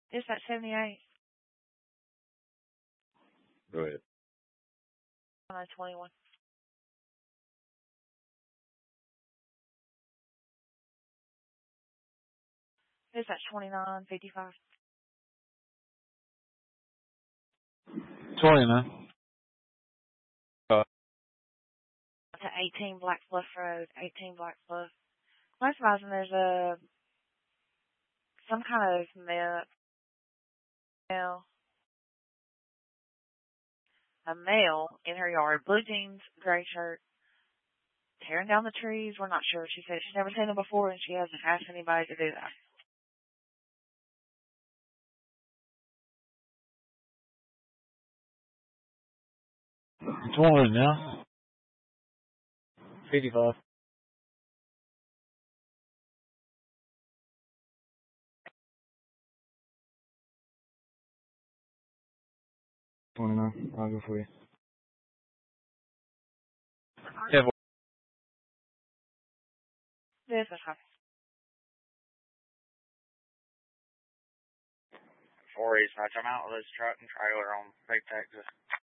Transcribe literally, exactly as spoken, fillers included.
Is that seventy-eight? Go ahead. nine twenty-one. Is that twenty-nine fifty-five? twenty-nine. Uh, To eighteen Black Bluff Road, eighteen Black Bluff. I'm surprising there's a, some kind of male, male, a male in her yard, blue jeans, gray shirt, tearing down the trees. We're not sure. She said she's never seen them before and she hasn't asked anybody to do that. twenty now. fifty-five. twenty-nine. I'll go for you. Yeah, This is her. four East, I come out with this truck and trailer on Big Texas.